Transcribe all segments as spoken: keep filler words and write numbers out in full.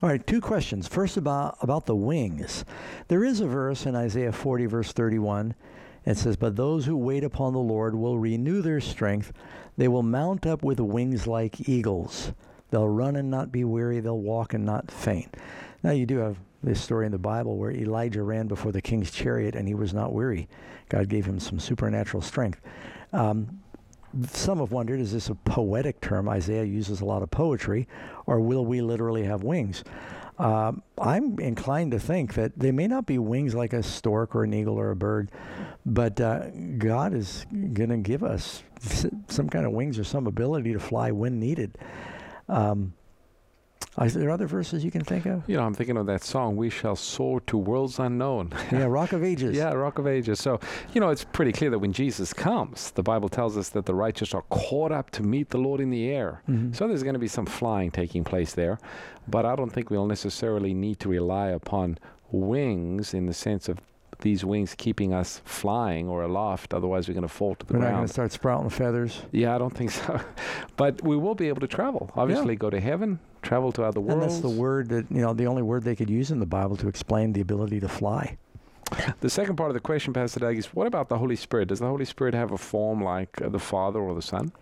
All right, two questions. First, about, about the wings. There is a verse in Isaiah forty, verse thirty-one. It says, "But those who wait upon the Lord will renew their strength. They will mount up with wings like eagles. They'll run and not be weary. They'll walk and not faint." Now, you do have this story in the Bible where Elijah ran before the king's chariot and he was not weary. God gave him some supernatural strength. Um, some have wondered, is this a poetic term? Isaiah uses a lot of poetry, or will we literally have wings? Um, I'm inclined to think that they may not be wings like a stork or an eagle or a bird, but uh, God is going to give us some kind of wings or some ability to fly when needed. Um, Are there other verses you can think of? You know, I'm thinking of that song, "We Shall Soar to Worlds Unknown." Yeah, Rock of Ages. Yeah, Rock of Ages. So, you know, it's pretty clear that when Jesus comes, the Bible tells us that the righteous are caught up to meet the Lord in the air. Mm-hmm. So there's going to be some flying taking place there. But I don't think we'll necessarily need to rely upon wings in the sense of these wings keeping us flying or aloft. Otherwise, we're going to fall to the we're ground. We're not going to start sprouting feathers. Yeah, I don't think so. But we will be able to travel. Obviously, yeah. Go to heaven, travel to other worlds. And that's the word that, you know, the only word they could use in the Bible to explain the ability to fly. The second part of the question, Pastor Doug, is what about the Holy Spirit? Does the Holy Spirit have a form like uh, the Father or the Son?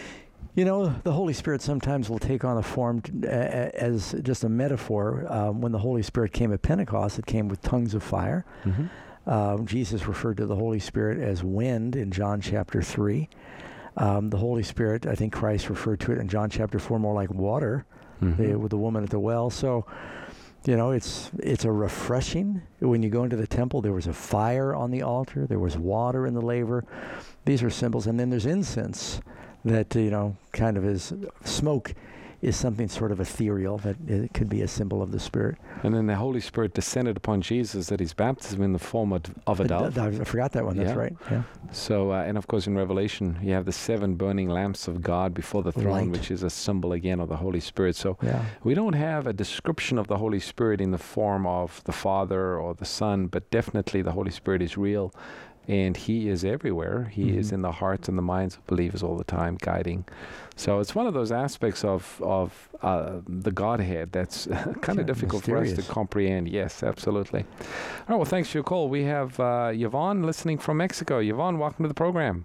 You know, the Holy Spirit sometimes will take on a form t- a- as just a metaphor. Um, when the Holy Spirit came at Pentecost, it came with tongues of fire. Mm-hmm. Um, Jesus referred to the Holy Spirit as wind in John chapter three. Um, the Holy Spirit, I think Christ referred to it in John chapter four more like water, mm-hmm. the, with the woman at the well. So, you know, it's it's a refreshing. When you go into the temple, there was a fire on the altar. There was water in the laver. These are symbols. And then there's incense that, you know, kind of is smoke is something sort of ethereal that it could be a symbol of the Spirit. And then the Holy Spirit descended upon Jesus at his baptism in the form of, of a dove. I, I forgot that one. That's yeah. right. Yeah. So, uh, and of course in Revelation, you have the seven burning lamps of God before the throne, Light. Which is a symbol again of the Holy Spirit. So yeah. we don't have a description of the Holy Spirit in the form of the Father or the Son, but definitely the Holy Spirit is real. And he is everywhere. He mm-hmm. is in the hearts and the minds of believers all the time, guiding. So it's one of those aspects of of uh, the Godhead that's kind of difficult mysterious. for us to comprehend. Yes, absolutely. All right, well, thanks for your call. We have uh, Yvonne listening from Mexico. Yvonne, welcome to the program.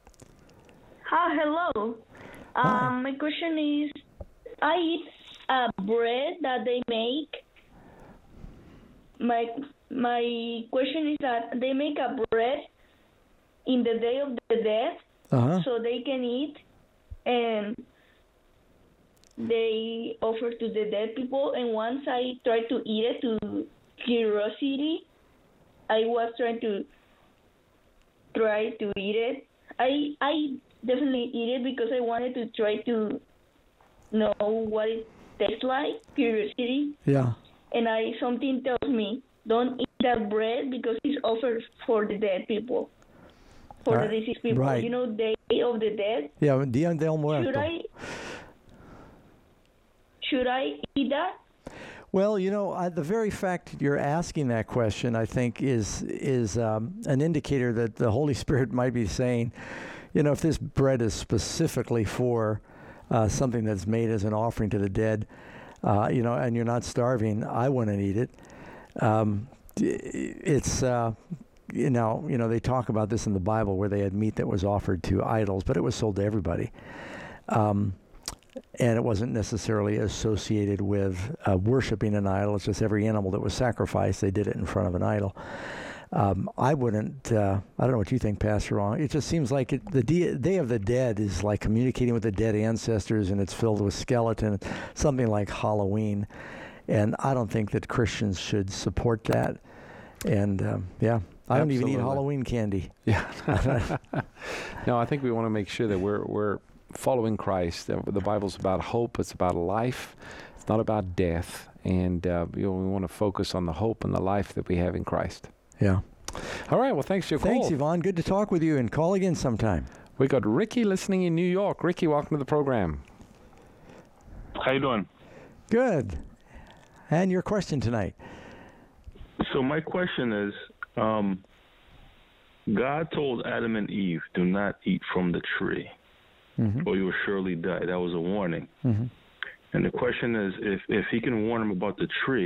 Hi, hello. Hi. Um, my question is, I eat uh, bread that they make. My my question is that they make a bread in the Day of the Dead, uh-huh. so they can eat, and they offer to the dead people. And once I tried to eat it to curiosity, I was trying to try to eat it. I I definitely eat it because I wanted to try to know what it tastes like, curiosity. Yeah. And I something tells me, don't eat that bread because it's offered for the dead people. For right. the deceased people. Right. You know, Day of the Dead. Yeah, Dia del Muerto. Should I, should I eat that? Well, you know, uh, the very fact you're asking that question, I think, is is um, an indicator that the Holy Spirit might be saying, you know, if this bread is specifically for uh, something that's made as an offering to the dead, uh, you know, and you're not starving, I wouldn't eat it. Um, it's... Uh, You know, you know, they talk about this in the Bible where they had meat that was offered to idols, but it was sold to everybody. Um, and it wasn't necessarily associated with uh, worshiping an idol. It's just every animal that was sacrificed, they did it in front of an idol. Um, I wouldn't, uh, I don't know what you think, Pastor Ron. It just seems like it, the D- Day of the Dead is like communicating with the dead ancestors, and it's filled with skeletons, something like Halloween. And I don't think that Christians should support that. And, um, yeah. I don't Absolutely. even eat Halloween candy. Yeah. No, I think we want to make sure that we're we're following Christ. The, the Bible's about hope. It's about life. It's not about death. And uh, you know, we want to focus on the hope and the life that we have in Christ. Yeah. All right. Well, thanks for your thanks, call. Thanks, Yvonne. Good to talk with you, and call again sometime. We got Ricky listening in New York. Ricky, welcome to the program. How you doing? Good. And your question tonight. So my question is, Um, God told Adam and Eve, do not eat from the tree, mm-hmm. or you will surely die. That was a warning. Mm-hmm. And the question is, if if he can warn them about the tree,